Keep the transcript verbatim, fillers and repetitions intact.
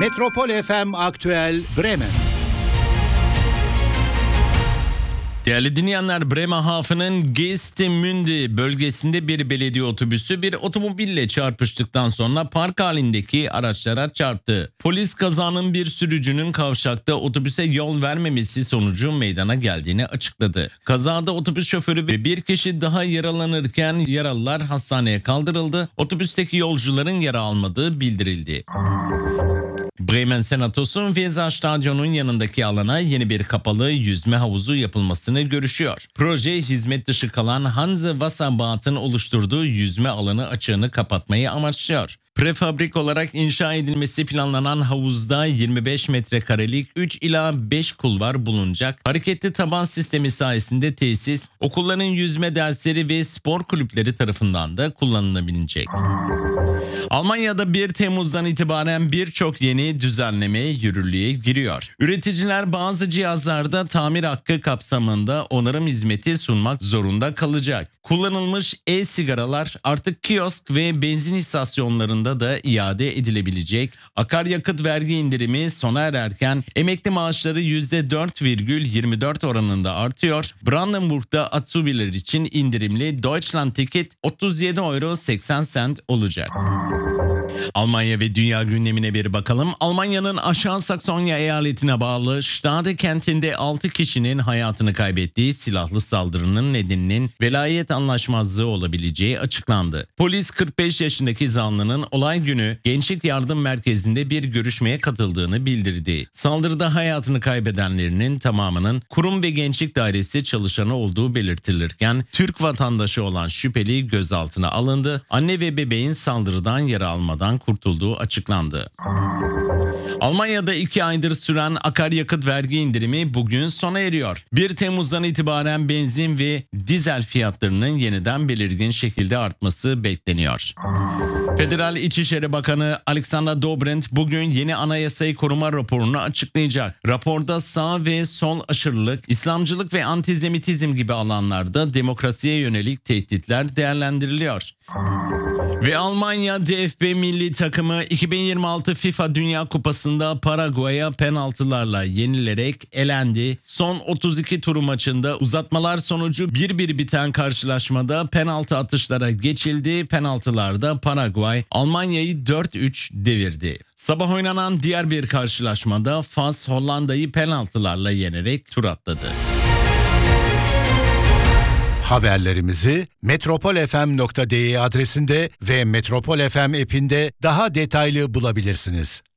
Metropol F M Aktüel Bremen. Değerli dinleyenler, Bremerhaven'ın Geestemünde bölgesinde bir belediye otobüsü bir otomobille çarpıştıktan sonra park halindeki araçlara çarptı. Polis kazanın bir sürücünün kavşakta otobüse yol vermemesi sonucu meydana geldiğini açıkladı. Kazada otobüs şoförü ve bir kişi daha yaralanırken yaralılar hastaneye kaldırıldı. Otobüsteki yolcuların yara almadığı bildirildi. Bremen Senatosu Weserstadion'un yanındaki alana yeni bir kapalı yüzme havuzu yapılmasını görüşüyor. Proje, hizmet dışı kalan Hanse Wasserbad'ın oluşturduğu yüzme alanı açığını kapatmayı amaçlıyor. Prefabrik olarak inşa edilmesi planlanan havuzda yirmi beş metrekarelik üç ila beş kulvar bulunacak. Hareketli taban sistemi sayesinde tesis, okulların yüzme dersleri ve spor kulüpleri tarafından da kullanılabilecek. Almanya'da bir Temmuz'dan itibaren birçok yeni düzenleme yürürlüğe giriyor. Üreticiler bazı cihazlarda tamir hakkı kapsamında onarım hizmeti sunmak zorunda kalacak. Kullanılmış e-sigaralar artık kiosk ve benzin istasyonlarında da iade edilebilecek. Akaryakıt vergi indirimi sona ererken emekli maaşları yüzde dört virgül yirmi dört oranında artıyor. Brandenburg'da Azubiler için indirimli Deutschland Ticket otuz yedi euro seksen sent olacak. Almanya ve dünya gündemine bir bakalım. Almanya'nın Aşağı Saksonya eyaletine bağlı Stade kentinde altı kişinin hayatını kaybettiği silahlı saldırının nedeninin velayet anlaşmazlığı olabileceği açıklandı. Polis kırk beş yaşındaki zanlının olay günü Gençlik Yardım Merkezi'nde bir görüşmeye katıldığını bildirdi. Saldırıda hayatını kaybedenlerinin tamamının kurum ve gençlik dairesi çalışanı olduğu belirtilirken Türk vatandaşı olan şüpheli gözaltına alındı. Anne ve bebeğin saldırıdan yara almadan kurtulduğu açıklandı. Almanya'da iki aydır süren akaryakıt vergi indirimi bugün sona eriyor. bir Temmuz'dan itibaren benzin ve dizel fiyatlarının yeniden belirgin şekilde artması bekleniyor. Federal İçişleri Bakanı Alexander Dobrindt bugün yeni anayasayı koruma raporunu açıklayacak. Raporda sağ ve sol aşırılık, İslamcılık ve antisemitizm gibi alanlarda demokrasiye yönelik tehditler değerlendiriliyor. Ve Almanya D F B milli takımı iki bin yirmi altı FIFA Dünya Kupası'nda Paraguay'a penaltılarla yenilerek elendi. Son otuz iki turu maçında uzatmalar sonucu bir bir biten karşılaşmada penaltı atışlara geçildi. Penaltılarda Paraguay Almanya'yı dört üç devirdi. Sabah oynanan diğer bir karşılaşmada Fas Hollanda'yı penaltılarla yenerek tur atladı. Haberlerimizi metropolfm nokta de adresinde ve Metropol F M app'inde daha detaylı bulabilirsiniz.